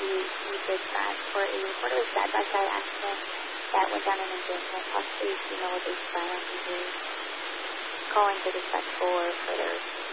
he did for a reportedly side-by-side accident that went down in embankment, possibly, with a spinal injury. Calling to dispatch for further